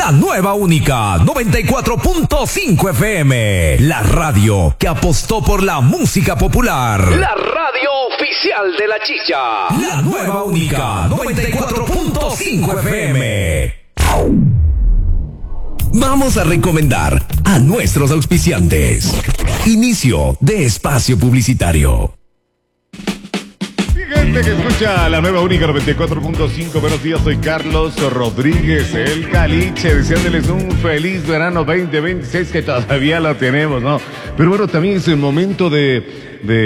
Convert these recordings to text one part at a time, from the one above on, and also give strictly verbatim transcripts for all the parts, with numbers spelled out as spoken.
La nueva única noventa y cuatro punto cinco F M. La radio que apostó por la música popular. La radio oficial de la chicha. La nueva única noventa y cuatro punto cinco F M. Vamos a recomendar a nuestros auspiciantes. Inicio de espacio publicitario. Gente que escucha la nueva única noventa y cuatro punto cinco. Buenos días, soy Carlos Rodríguez, el Caliche, deseándoles un feliz verano veinte veintiséis, que todavía lo tenemos, ¿no? Pero bueno, también es el momento de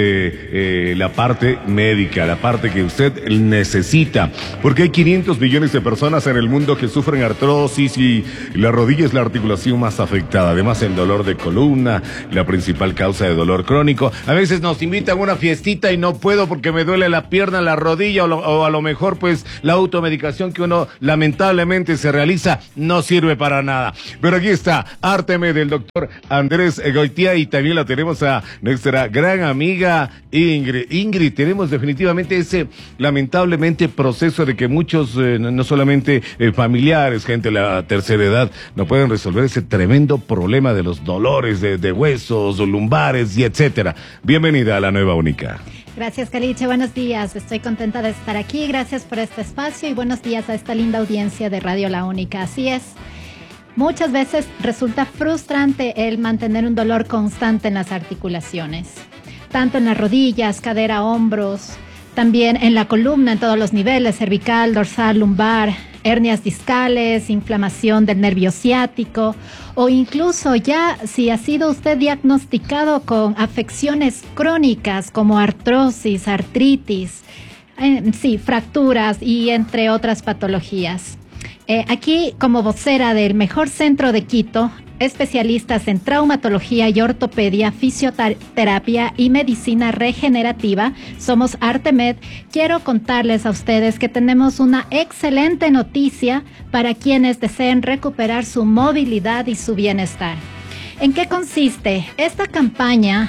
de eh, la parte médica, la parte que usted necesita, porque hay quinientos millones de personas en el mundo que sufren artrosis y la rodilla es la articulación más afectada. Además, el dolor de columna, la principal causa de dolor crónico. A veces nos invitan a una fiestita y no puedo porque me duele la pierna, la rodilla, o, lo, o a lo mejor pues la automedicación que uno lamentablemente se realiza no sirve para nada. Pero aquí está Artemed del doctor Andrés Goitia, y también la tenemos a nuestra gran amiga Amiga Ingrid. Ingrid, tenemos definitivamente ese lamentablemente proceso de que muchos, eh, no solamente eh, familiares, gente de la tercera edad, no pueden resolver ese tremendo problema de los dolores de, de huesos, lumbares y etcétera. Bienvenida a la nueva única. Gracias, Caliche. Buenos días. Estoy contenta de estar aquí. Gracias por este espacio y buenos días a esta linda audiencia de Radio La Única. Así es. Muchas veces resulta frustrante el mantener un dolor constante en las articulaciones, tanto en las rodillas, cadera, hombros, también en la columna en todos los niveles, cervical, dorsal, lumbar, hernias discales, inflamación del nervio ciático, o incluso ya si ha sido usted diagnosticado con afecciones crónicas como artrosis, artritis, eh, sí, fracturas y entre otras patologías. Eh, aquí, como vocera del mejor centro de Quito, especialistas en traumatología y ortopedia, fisioterapia y medicina regenerativa, somos Artemed. Quiero contarles a ustedes que tenemos una excelente noticia para quienes deseen recuperar su movilidad y su bienestar. ¿En qué consiste? Esta campaña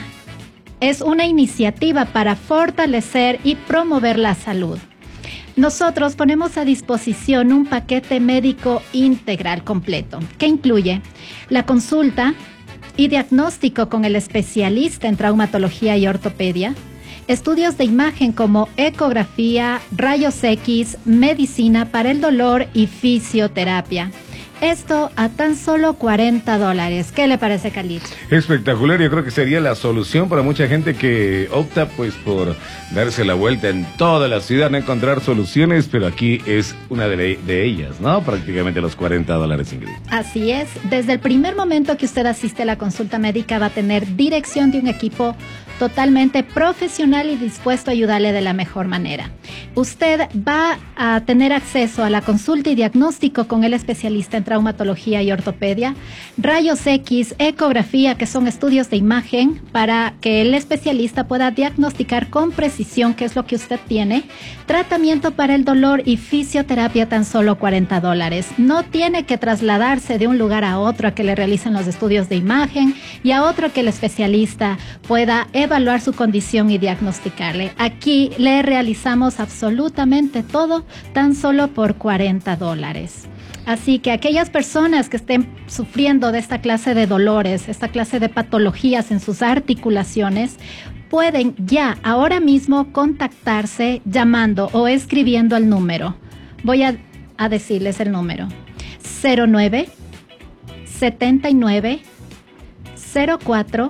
es una iniciativa para fortalecer y promover la salud. Nosotros ponemos a disposición un paquete médico integral completo que incluye la consulta y diagnóstico con el especialista en traumatología y ortopedia, estudios de imagen como ecografía, rayos X, medicina para el dolor y fisioterapia. Esto a tan solo cuarenta dólares. ¿Qué le parece, Caliche? Espectacular, yo creo que sería la solución para mucha gente que opta pues por darse la vuelta en toda la ciudad, no encontrar soluciones, pero aquí es una de, de ellas, ¿no? Prácticamente los cuarenta dólares, Ingrid. Así es, desde el primer momento que usted asiste a la consulta médica va a tener dirección de un equipo totalmente profesional y dispuesto a ayudarle de la mejor manera. Usted va a tener acceso a la consulta y diagnóstico con el especialista en traumatología y ortopedia, rayos X, ecografía, que son estudios de imagen para que el especialista pueda diagnosticar con precisión qué es lo que usted tiene, tratamiento para el dolor y fisioterapia tan solo cuarenta dólares. No tiene que trasladarse de un lugar a otro a que le realicen los estudios de imagen y a otro que el especialista pueda evaluar su condición y diagnosticarle. Aquí le realizamos absolutamente todo tan solo por cuarenta dólares. Así que aquellas personas que estén sufriendo de esta clase de dolores, esta clase de patologías en sus articulaciones, pueden ya ahora mismo contactarse llamando o escribiendo al número. Voy a, a decirles el número. cero nueve, setenta y nueve, cero cuatro,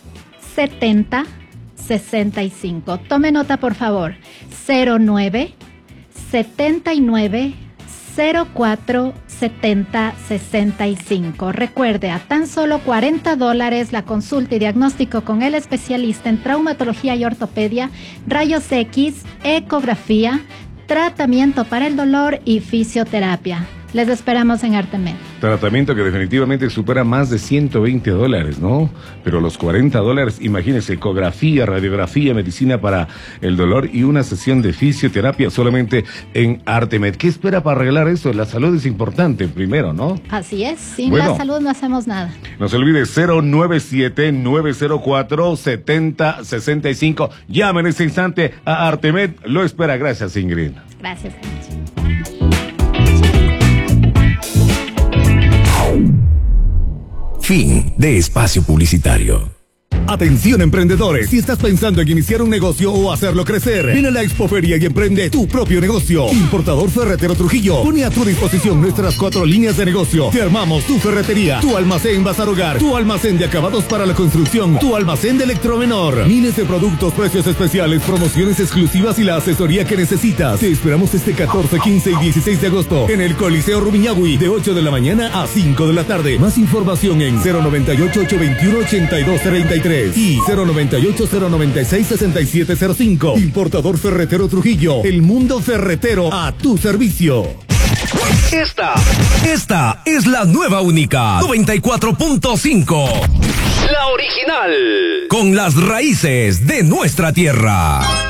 setenta, sesenta y cinco. Tome nota, por favor. cero nueve, setenta y nueve, cero cuatro, setenta, sesenta y cinco. Recuerde, a tan solo cuarenta dólares la consulta y diagnóstico con el especialista en traumatología y ortopedia, rayos X, ecografía, tratamiento para el dolor y fisioterapia. Les esperamos en Artemed. Tratamiento que definitivamente supera más de ciento veinte dólares, ¿no? Pero los cuarenta dólares, imagínense, ecografía, radiografía, medicina para el dolor y una sesión de fisioterapia solamente en Artemed. ¿Qué espera para arreglar eso? La salud es importante primero, ¿no? Así es, sin bueno, la salud no hacemos nada. No se olvide, cero nueve siete, nueve cero cuatro, setenta, sesenta y cinco. Llame en este instante a Artemed. Lo espera. Gracias, Ingrid. Gracias, Angie. Fin de espacio publicitario. Atención emprendedores, si estás pensando en iniciar un negocio o hacerlo crecer, ven a la Expoferia y emprende tu propio negocio. Importador Ferretero Trujillo pone a tu disposición nuestras cuatro líneas de negocio. Te armamos tu ferretería, tu almacén bazar hogar, tu almacén de acabados para la construcción, tu almacén de electromenor. Miles de productos, precios especiales, promociones exclusivas y la asesoría que necesitas. Te esperamos este catorce, quince y dieciséis de agosto en el Coliseo Rumiñahui de ocho de la mañana a cinco de la tarde. Más información en cero noventa y ocho, ochocientos veintiuno, ochenta y dos treinta y tres y cero noventa y ocho, cero noventa y seis, sesenta y siete cero cinco. Importador Ferretero Trujillo, el mundo ferretero a tu servicio. Esta, esta es la nueva única noventa y cuatro punto cinco. La original. Con las raíces de nuestra tierra.